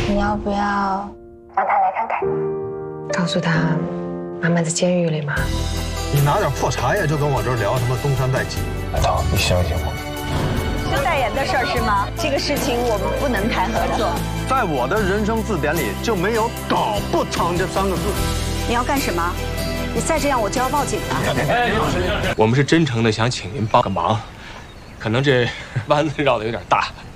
你要不要让他来看看？告诉他，妈妈在监狱里嘛。 你拿点破茶叶就跟我这儿聊什么东山再起？ 阿桃，你相信我。 修代言的事儿是吗？这个事情我们不能谈和的。 在我的人生字典里就没有“搞不成”这3个字。 你要干什么？你再这样我就要报警了。 我们是真诚的想请您帮个忙，可能这弯子绕的有点大。